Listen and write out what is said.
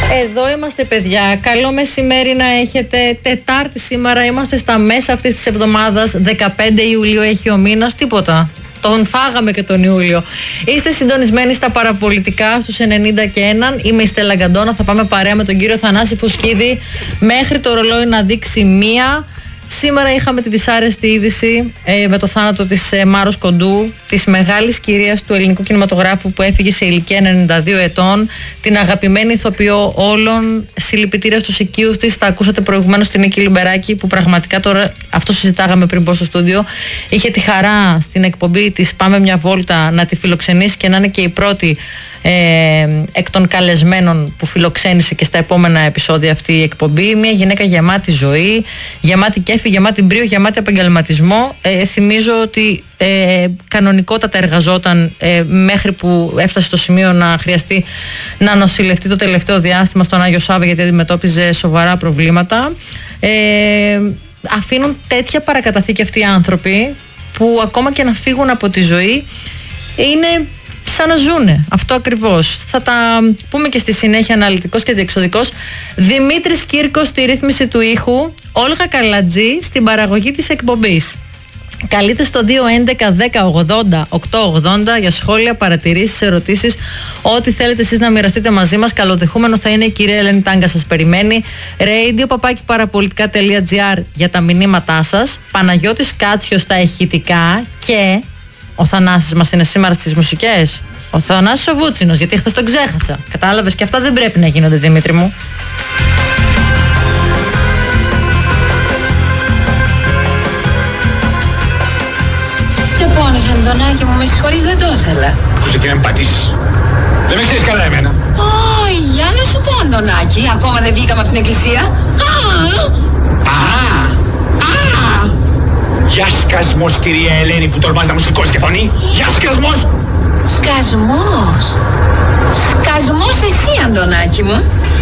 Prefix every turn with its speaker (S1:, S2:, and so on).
S1: Εδώ είμαστε, παιδιά. Καλό μεσημέρι να έχετε. Τετάρτη σήμερα, είμαστε στα μέσα αυτής της εβδομάδας. 15 Ιουλίου έχει ο μήνας, τίποτα. Τον φάγαμε και τον Ιούλιο. Είστε συντονισμένοι στα παραπολιτικά στους 91. Είμαι η Στέλλα Γκαντόνα. Θα πάμε παρέα με τον κύριο Θανάση Φουσκίδη μέχρι το ρολόι να δείξει 1. Σήμερα είχαμε τη δυσάρεστη είδηση με το θάνατο της Μάρος Κοντού, της μεγάλης κυρίας του ελληνικού κινηματογράφου που έφυγε σε ηλικία 92 ετών, την αγαπημένη ηθοποιό όλων. Συλληπιτήρια στους οικείους της. Τα ακούσατε προηγουμένως στην Νίκη Λιμπεράκη, που πραγματικά τώρα, αυτό συζητάγαμε πριν πω στο στούντιο, είχε τη χαρά στην εκπομπή της Πάμε μια βόλτα να τη φιλοξενήσει και να είναι και η πρώτη εκ των καλεσμένων που φιλοξένησε και στα επόμενα επεισόδια αυτή η εκπομπή. Μια γυναίκα γεμάτη ζωή, γεμάτη κέφι, γεμάτη μπρίο, γεμάτη επαγγελματισμό. Θυμίζω ότι κανονικότατα εργαζόταν μέχρι που έφτασε στο σημείο να χρειαστεί να νοσηλευτεί το τελευταίο διάστημα στον Άγιο Σάββα, γιατί αντιμετώπιζε σοβαρά προβλήματα. Αφήνουν τέτοια παρακαταθήκη αυτοί οι άνθρωποι, που ακόμα και να φύγουν από τη ζωή είναι σαν να ζούνε. Αυτό ακριβώς. Θα τα πούμε και στη συνέχεια αναλυτικός και διεξοδικός. Δημήτρης Κύρκος στη ρύθμιση του ήχου, Όλγα Καλατζή στην παραγωγή της εκπομπής. Καλείτε στο 211-1080-880 για σχόλια, παρατηρήσεις, ερωτήσεις, ό,τι θέλετε εσείς να μοιραστείτε μαζί μας. Καλοδεχούμενο θα είναι η κυρία Ελένη Τάγκα, σας περιμένει. radio@parapolitica.gr για τα μηνύματά σας. Παναγιώτης Κάτσιος στα ηχητικά και ο Θανάσης μας είναι σήμερα στις μουσικές. Ο Θανάσης ο Βούτσινος, γιατί χθες τον ξέχασα. Κατάλαβες, και αυτά δεν πρέπει να γίνονται, Δημήτρη μου.
S2: Σε πόνεσαι, Αντωνάκη μου, με συγχωρείς, δεν το ήθελα.
S3: Άκουσε και να με πατήσεις. Δεν με ξέρεις καλά εμένα.
S2: Για να σου πω, Αντωνάκη, ακόμα δεν βγήκαμε από την εκκλησία.
S3: Γεια σκασμός, κυρία Ελένη, που τολμάς να μου σηκώσεις και φωνή. Γεια σκασμός.
S2: Σκασμός. Σκασμός εσύ, Αντωνάκη μου.